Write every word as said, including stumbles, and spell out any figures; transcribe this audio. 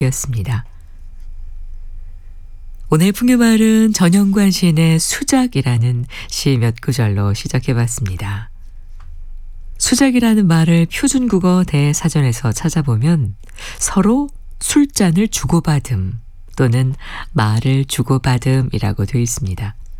였습니다. 오늘 풍요마을은 전영관 시인의 수작이라는 시 몇 구절로 시작해봤습니다. 수작이라는 말을 표준국어 대사전에서 찾아보면 서로 술잔을 주고받음 또는 말을 주고받음이라고 되어 있습니다.